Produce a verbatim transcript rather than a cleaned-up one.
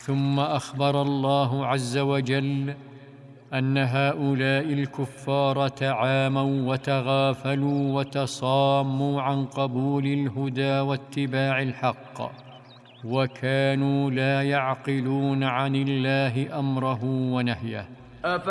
ثم أخبر الله عز وجل أن هؤلاء الكفار تعاموا وتغافلوا وتصاموا عن قبول الهدى واتباع الحق، وكانوا لا يعقلون عن الله أمره ونهيه.